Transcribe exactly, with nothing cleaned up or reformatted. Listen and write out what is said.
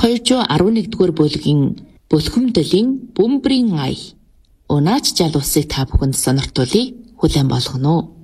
двести одиннадцатдугаар бүлгийн Бүлхэмдлийн бөмбөрийн ая. Унаач жал усыг та бүхэнд сониртуулъя, хүлээн болгоно уу.